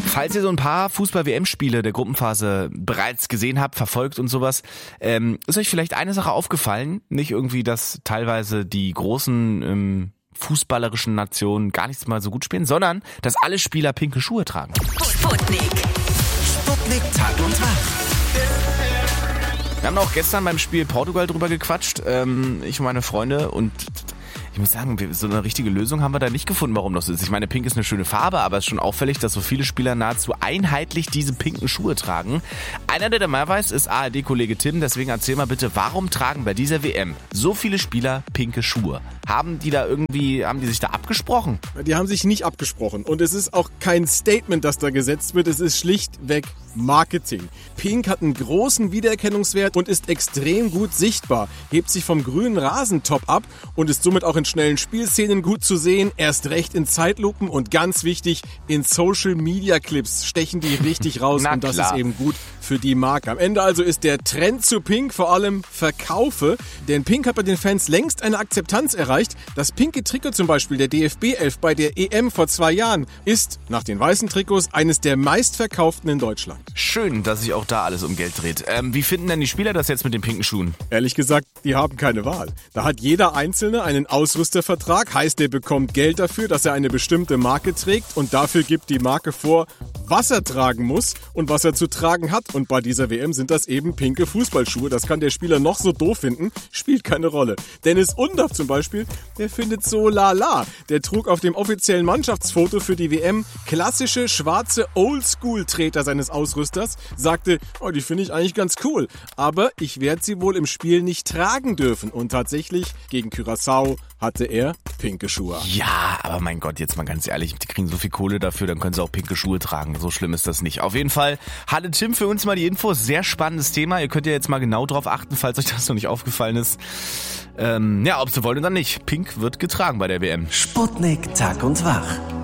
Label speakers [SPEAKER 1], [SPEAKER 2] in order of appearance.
[SPEAKER 1] Falls ihr so ein paar Fußball-WM-Spiele der Gruppenphase bereits gesehen habt, verfolgt und sowas, ist euch vielleicht eine Sache aufgefallen? Nicht irgendwie, dass teilweise die großen fußballerischen Nationen gar nichts mal so gut spielen, sondern dass alle Spieler pinke Schuhe tragen.
[SPEAKER 2] Sputnik Tag und Tag.
[SPEAKER 1] Wir haben auch gestern beim Spiel Portugal drüber gequatscht, ich und meine Freunde, und ich muss sagen, so eine richtige Lösung haben wir da nicht gefunden, warum das so ist. Ich meine, pink ist eine schöne Farbe, aber es ist schon auffällig, dass so viele Spieler nahezu einheitlich diese pinken Schuhe tragen. Einer, der da mehr weiß, ist ARD-Kollege Tim. Deswegen erzähl mal bitte, warum tragen bei dieser WM so viele Spieler pinke Schuhe? Haben die sich da abgesprochen?
[SPEAKER 3] Die haben sich nicht abgesprochen. Und es ist auch kein Statement, das da gesetzt wird. Es ist schlichtweg Marketing. Pink hat einen großen Wiedererkennungswert und ist extrem gut sichtbar, hebt sich vom grünen Rasentop ab und ist somit auch in schnellen Spielszenen gut zu sehen, erst recht in Zeitlupen und ganz wichtig, in Social-Media-Clips stechen die richtig raus und das ist eben gut für die Marke. Am Ende also ist der Trend zu Pink vor allem Verkaufe, denn Pink hat bei den Fans längst eine Akzeptanz erreicht. Das pinke Trikot zum Beispiel der DFB 11 bei der EM vor 2 Jahren ist nach den weißen Trikots eines der meistverkauften in Deutschland.
[SPEAKER 1] Schön, dass sich auch da alles um Geld dreht. Wie finden denn die Spieler das jetzt mit den pinken Schuhen?
[SPEAKER 3] Ehrlich gesagt, die haben keine Wahl. Da hat jeder Einzelne einen Ausrüstervertrag, heißt, er bekommt Geld dafür, dass er eine bestimmte Marke trägt und dafür gibt die Marke vor, was er tragen muss und was er zu tragen hat. Und bei dieser WM sind das eben pinke Fußballschuhe. Das kann der Spieler noch so doof finden, spielt keine Rolle. Dennis Undaff zum Beispiel, der findet so lala. Der trug auf dem offiziellen Mannschaftsfoto für die WM klassische schwarze Oldschool-Treter seines Ausrüsters, sagte, oh, die finde ich eigentlich ganz cool, aber ich werde sie wohl im Spiel nicht tragen dürfen. Und tatsächlich, gegen Curaçao hatte er pinke Schuhe.
[SPEAKER 1] Ja, aber mein Gott, jetzt mal ganz ehrlich, die kriegen so viel Kohle dafür, dann können sie auch pinke Schuhe tragen. So schlimm ist das nicht. Auf jeden Fall hatte Tim für uns mal die Infos. Sehr spannendes Thema. Ihr könnt ja jetzt mal genau drauf achten, falls euch das noch nicht aufgefallen ist. Ob sie wollen oder nicht. Pink wird getragen bei der WM.
[SPEAKER 2] Sputnik Tag und Wach.